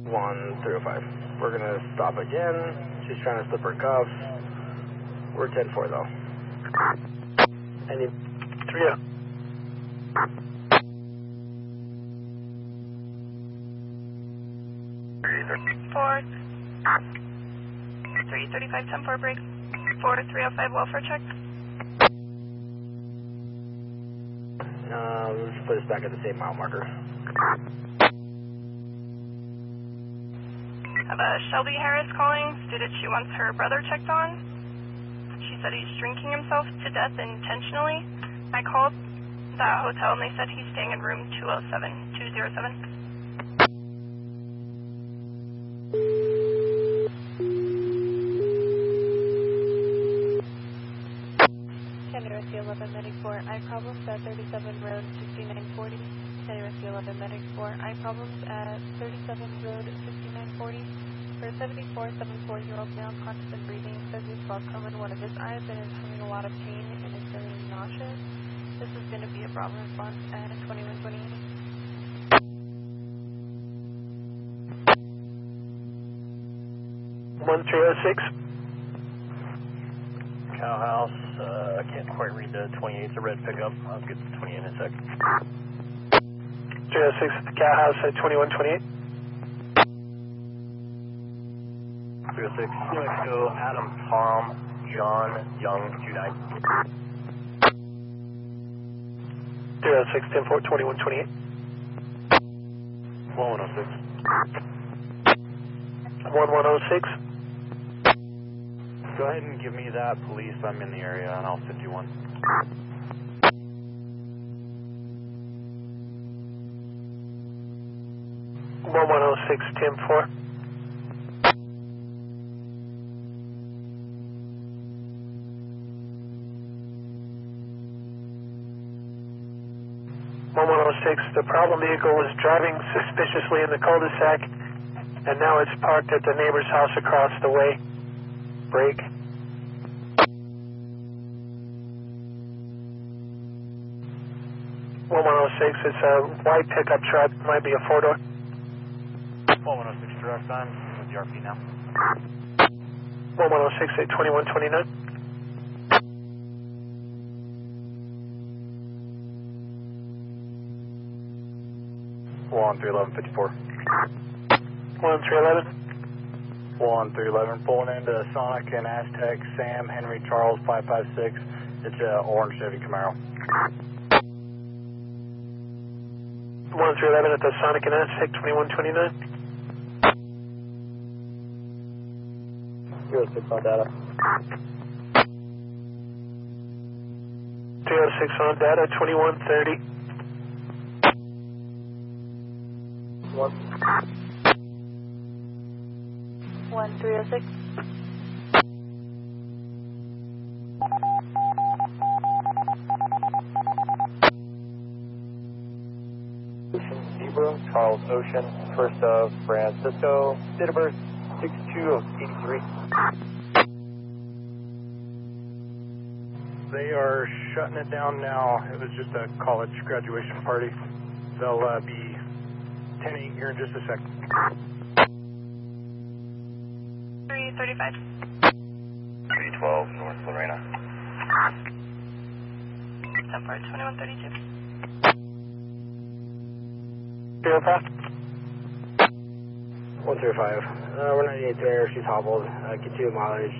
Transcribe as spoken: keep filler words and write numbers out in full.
one three oh five. We're going to stop again. She's trying to slip her cuffs. We're ten four though. Any three oh. Four. three thirty-five, ten four break. four to three oh five, welfare check. Uh, let's put us back at the same mile marker. Have a Shelby Harris calling. Stated she wants her brother checked on. She said he's drinking himself to death intentionally. I called that hotel and they said he's staying in room two oh seven, two oh seven. County Rescue eleven Medic four, I problems at thirty-seven Road sixty-nine forty. County Rescue eleven Medic four, I problems at thirty-seven Road sixty-nine forty. For a seventy-four, seventy-four-year-old male, conscious and breathing, says he's glaucoma in one of his eyes and is having a lot of pain and is feeling nauseous. This is going to be a Bravo response at twenty-one twenty-eight. one three oh six. Cow House, uh, I can't quite read the twenty-eight, it's a red pickup. I'll get the twenty-eight in a sec. three oh six at the Cow House at twenty-one twenty-eight. three oh six, New Mexico, Adam, Tom, John, Young, two nine. three oh six, ten four, twenty-one twenty-eight. one one oh six. one one oh six. Go ahead and give me that, police. I'm in the area on L fifty-one. one one oh six, ten four. one one oh six, the problem vehicle was driving suspiciously in the cul-de-sac, and now it's parked at the neighbor's house across the way. Break. one one oh six, it's a white pickup truck, might be a four-door. one one oh six, direct time, with the R P now. one one oh six at twenty-one twenty-nine. one three eleven fifty-four. one three eleven. one three eleven, pulling into Sonic and Aztec, Sam, Henry, Charles, five five six. It's a orange Chevy Camaro. one three eleven at the Sonic and Aztec, twenty-one twenty-nine. three oh six on data. three oh six on data, twenty-one thirty. One. one three oh six. Ocean Zebra, Charles Ocean, first of Francisco, date of birth six two of eighty-three. They are shutting it down now. It was just a college graduation party. They'll uh, be ten eight here in just a sec. three thirty-five. three twelve, North Lorena. ten four, twenty-one thirty-two. three oh five. one zero five. Uh, we're ninety-eight there. She's hobbled. Uh, get to mileage.